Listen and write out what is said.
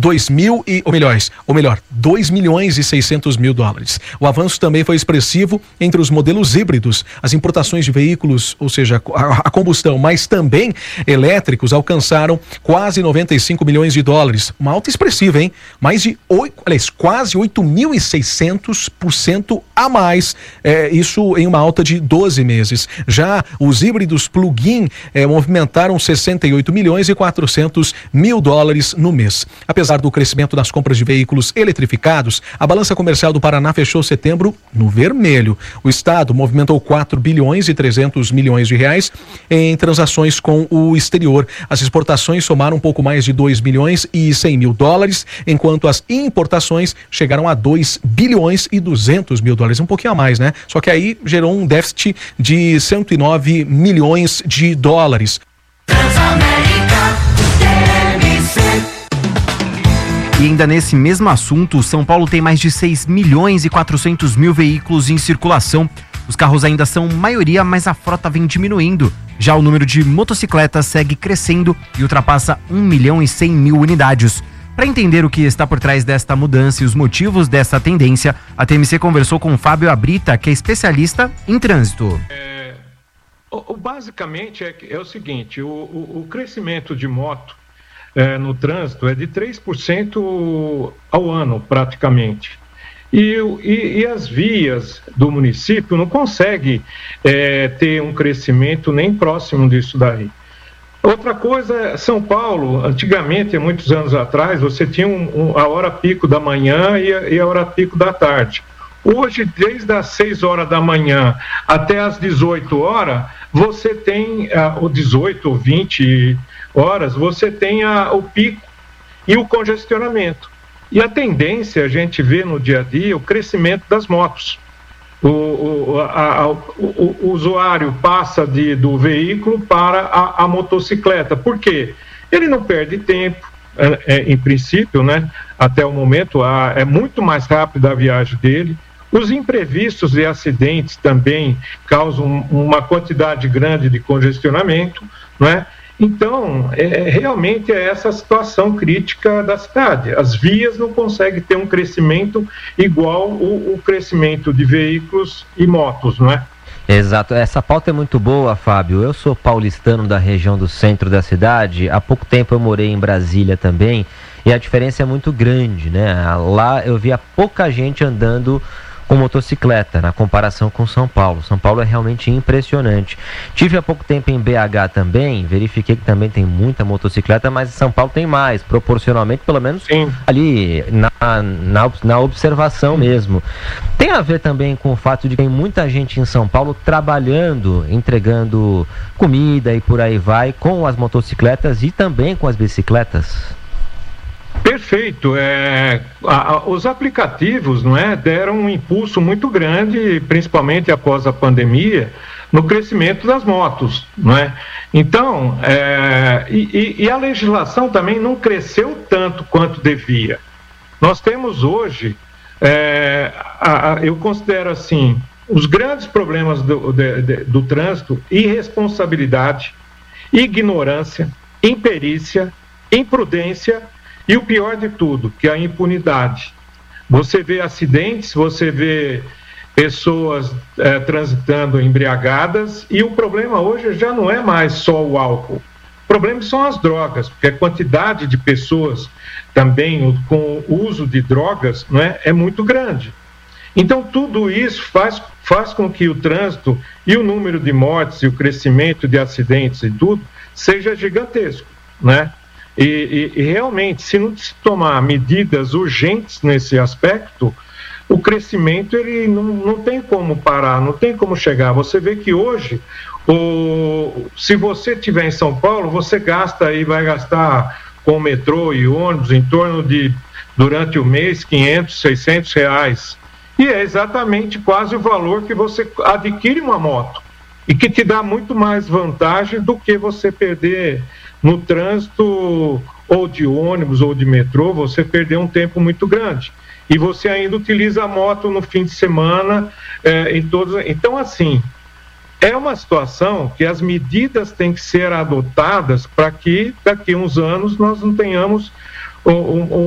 $2.600.000. O avanço também foi expressivo entre os modelos híbridos. As importações de veículos, ou seja, a combustão, mas também elétricos, alcançaram quase $95 milhões. Uma alta expressiva, hein? Quase 8.600% a mais. Isso em uma alta de 12 meses. Já os híbridos plug-in movimentaram $68.400.000 no mês. Apesar do crescimento das compras de veículos eletrificados, a balança comercial do Paraná fechou setembro no vermelho. O estado movimentou R$4.3 bilhões em transações com o exterior. As exportações somaram um pouco mais de $2.100.000, enquanto as importações chegaram a $2.200.000, um pouquinho a mais, né? Só que aí gerou um déficit de $109 milhões. E ainda nesse mesmo assunto, São Paulo tem mais de 6.400.000 veículos em circulação. Os carros ainda são maioria, mas a frota vem diminuindo. Já o número de motocicletas segue crescendo e ultrapassa 1.100.000 unidades. Para entender o que está por trás desta mudança e os motivos dessa tendência, a TMC conversou com Fábio Abrita, que é especialista em trânsito. Basicamente é o seguinte, o crescimento de moto no trânsito é de 3% ao ano, praticamente. E as vias do município não conseguem ter um crescimento nem próximo disso daí. Outra coisa, São Paulo, antigamente, há muitos anos atrás, você tinha a hora pico da manhã e a hora pico da tarde. Hoje, desde as 6 horas da manhã até as 18 horas, você tem, ou 18 ou 20 horas, você tem o pico e o congestionamento. E a tendência, a gente vê no dia a dia, o crescimento das motos. O usuário passa do veículo para a motocicleta. Por quê? Ele não perde tempo, em princípio, né? Até o momento, é muito mais rápida a viagem dele. Os imprevistos e acidentes também causam uma quantidade grande de congestionamento, né? Então, realmente é essa a situação crítica da cidade. As vias não conseguem ter um crescimento igual o crescimento de veículos e motos, não é? Exato, essa pauta é muito boa, Fábio. Eu sou paulistano da região do centro da cidade. Há pouco tempo eu morei em Brasília também e a diferença é muito grande, né? Lá eu via pouca gente andando com motocicleta, na comparação com São Paulo. São Paulo é realmente impressionante. Tive há pouco tempo em BH também, verifiquei que também tem muita motocicleta, mas São Paulo tem mais, proporcionalmente, pelo menos sim, ali na observação mesmo. Tem a ver também com o fato de que tem muita gente em São Paulo trabalhando, entregando comida e por aí vai, com as motocicletas e também com as bicicletas. Perfeito. Os aplicativos, não é, deram um impulso muito grande, principalmente após a pandemia, no crescimento das motos, não é? Então, e a legislação também não cresceu tanto quanto devia. Nós temos hoje, eu considero assim, os grandes problemas do trânsito: irresponsabilidade, ignorância, imperícia, imprudência e o pior de tudo, que é a impunidade. Você vê acidentes, você vê pessoas transitando embriagadas, e o problema hoje já não é mais só o álcool. O problema são as drogas, porque a quantidade de pessoas também com o uso de drogas, não é muito grande. Então, tudo isso faz com que o trânsito e o número de mortes e o crescimento de acidentes e tudo seja gigantesco, né? E realmente, se não se tomar medidas urgentes nesse aspecto, o crescimento ele não tem como parar, não tem como chegar. Você vê que hoje, se você estiver em São Paulo, você vai gastar com o metrô e ônibus em torno de, durante o mês, R$500, R$600. E é exatamente quase o valor que você adquire uma moto, e que te dá muito mais vantagem do que você perder no trânsito ou de ônibus ou de metrô. Você perder um tempo muito grande. E você ainda utiliza a moto no fim de semana. Então, assim, é uma situação que as medidas têm que ser adotadas para que daqui a uns anos nós não tenhamos